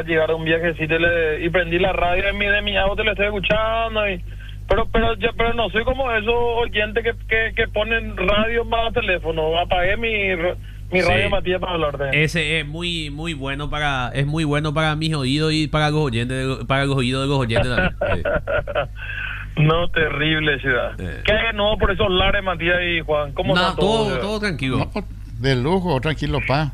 llegar a un viajecito y prendí la radio de mi auto, le estoy escuchando pero no soy como esos oyentes que ponen radio más teléfono. Apagué mi radio, Matías, para hablarte. Ese es muy bueno para mis oídos y para los oyentes, para los oídos de los oyentes también. No, terrible ciudad. ¿Qué hay de nuevo por esos lares, Matías y Juan? ¿Cómo está todo tranquilo? No, de lujo, tranquilo, pa.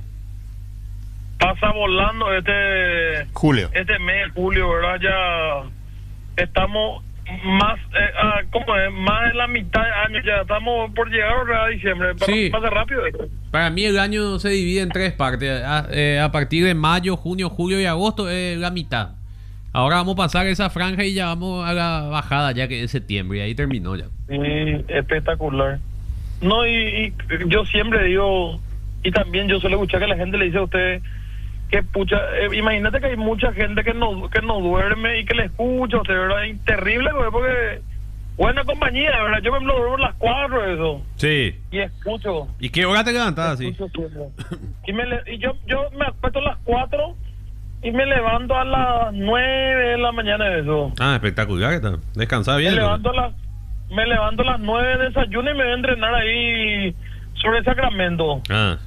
Pasa volando Julio. Este mes, julio, ¿verdad? Ya estamos más, ¿cómo es? Más de la mitad de año, ya estamos por llegar a diciembre. Sí. Pasa rápido. Para mí el año se divide en 3 partes. A partir de mayo, junio, julio y agosto es la mitad. Ahora vamos a pasar esa franja y ya vamos a la bajada, ya que es septiembre, y ahí terminó ya. Sí, espectacular. No, y yo siempre digo, y también yo suelo escuchar que la gente le dice a usted que pucha, imagínate que hay mucha gente que no duerme y que le escucha a usted, ¿verdad? Es terrible, güey, porque buena compañía, ¿verdad? Yo me lo duermo a las 4 eso. Sí. Y escucho. ¿Y qué hora te levantas así? Y yo me acuesto a las 4 y me levanto a las 9 de la mañana de eso. Ah, espectacular, está. Descansar bien. Me levanto a las 9, desayuno y me voy a entrenar ahí sobre Sacramento. Ah.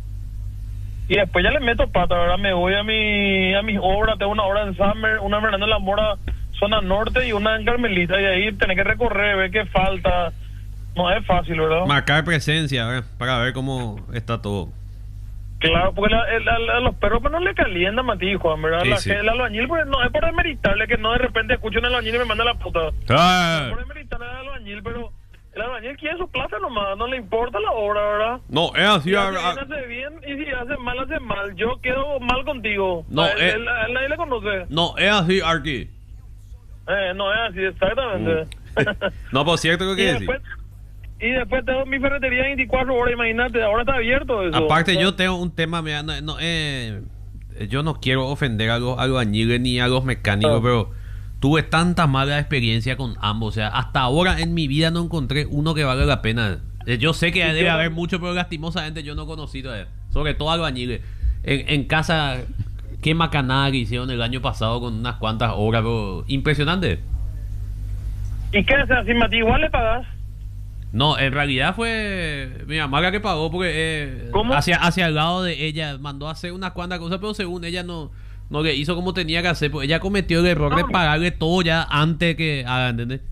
Y después ya le meto pata, ¿verdad? Me voy a mis obras. Tengo una obra en Summer, una en Fernando de la Mora, zona norte, y una en Carmelita. Y ahí tenés que recorrer, ver qué falta. No es fácil, ¿verdad? Marcar presencia, ¿verdad? Para ver cómo está todo. Claro, porque a los perros pues no le calientan, Mati, Juan, ¿verdad? Sí. El albañil, pues no es por demeritarle, que no de repente escucho un albañil y me manda la puta. Ah. No es por demeritarle al albañil, pero el albañil quiere su plata nomás, no le importa la obra, ¿verdad? No, es así. Si hace bien, y si hace mal, hace mal. Yo quedo mal contigo. No, él nadie le conoce. No, es así, Arqui. No es así, exactamente. No, por cierto, ¿qué quiere decir? Y después tengo mi ferretería 24 horas, imagínate, ahora está abierto eso. Aparte, yo tengo un tema, mira, yo no quiero ofender a los albañiles ni a los mecánicos, pero tuve tanta mala experiencia con ambos. O sea, hasta ahora en mi vida no encontré uno que valga la pena. Yo sé que debe haber mucho, pero lastimosamente yo no he conocido, sobre todo albañiles. En casa, qué macanada que hicieron el año pasado con unas cuantas obras, pero impresionante. ¿Y qué haces así, Mati? ¿Igual le pagas? No, en realidad fue mi mamá la que pagó porque hacia el lado de ella mandó a hacer unas cuantas cosas, pero según ella no le hizo como tenía que hacer, pues ella cometió el error de pagarle todo ya antes que haga, ¿entendés?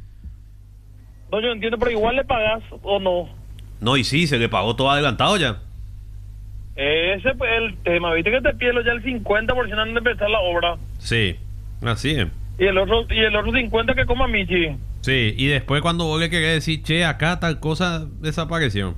No, yo entiendo, pero igual le pagas o no. No, y sí, se le pagó todo adelantado ya. Ese pues el tema, viste que te pierdo ya el 50% antes de empezar la obra. Sí, así es. Y el otro 50 que coma Michi. Sí, y después cuando vos le querés decir, che, acá tal cosa desapareció.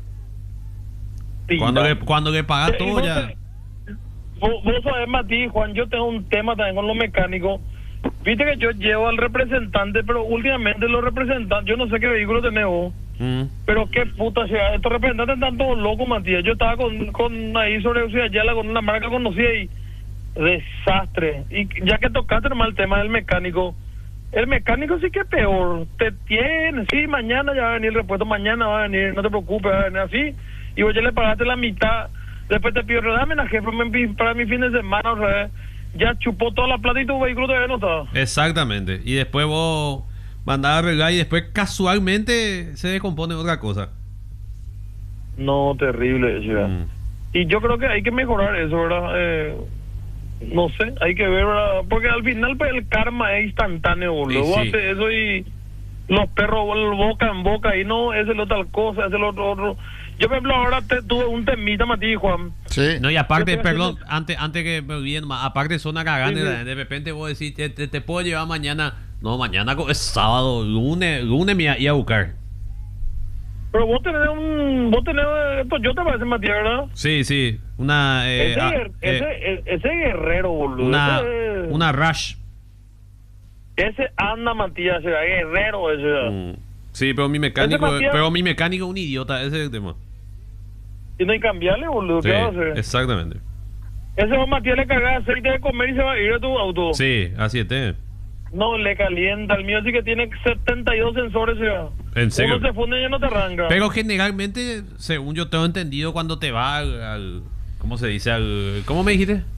Sí, Cuando le pagas todo ya. Vos sabés, Mati, Juan, yo tengo un tema también con los mecánicos. Viste que yo llevo al representante, pero últimamente los representantes, yo no sé qué vehículo tenés vos, pero qué puta sea, estos representantes están todos locos, Matías. Yo estaba con ahí sobre Ciudad Yala con una marca que conocía y desastre. Y ya que tocaste nomás el tema del mecánico, el mecánico sí que es peor. Te tiene, sí, mañana ya va a venir el repuesto, mañana va a venir, no te preocupes, va a venir así. Y vos ya le pagaste la mitad. Después te pido, dame la jefe para mi fin de semana, o sea, ya chupó toda la plata y tu vehículo todavía no está. Exactamente. Y después vos mandás a arreglar y después casualmente se descompone otra cosa. No, terrible, ciudad. Y yo creo que hay que mejorar eso, ¿verdad? No sé, hay que ver, ¿verdad? Porque al final pues, el karma es instantáneo, boludo. Vos haces eso y los perros boca en boca y no, ese es lo tal cosa, ese es lo otro. Yo, por ejemplo, ahora tuve un temita, Mati, Juan. Sí. No, y aparte, perdón, antes que me olviden más, aparte son una cagada, de repente vos decís, te puedo llevar mañana. No, mañana es sábado, lunes me iba a buscar. Pero vos tenés Toyota, parece, Matías, ¿verdad? Sí, una... ese guerrero, boludo. Una Rush. Ese anda, Matías, guerrero ese. Sí, pero mi mecánico es un idiota, ese es el tema. Y no hay que cambiarle, boludo, sí, ¿qué va a hacer? Exactamente. Ese va Matías le caga aceite de comer y se va a ir a tu auto. Sí, así es. No, le calienta. El mío sí que tiene 72 sensores. ¿En serio? Uno se funde y ya no te arranca. Pero generalmente, según yo tengo entendido, cuando te va al ¿cómo se dice? ¿Cómo me dijiste?